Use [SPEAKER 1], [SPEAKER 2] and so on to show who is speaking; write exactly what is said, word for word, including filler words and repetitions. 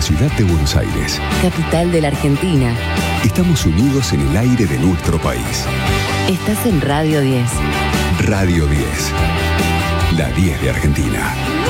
[SPEAKER 1] la ciudad de Buenos Aires,
[SPEAKER 2] capital de la Argentina.
[SPEAKER 1] Estamos unidos en el aire de nuestro país.
[SPEAKER 2] Estás en Radio diez.
[SPEAKER 1] Radio diez. La diez de Argentina.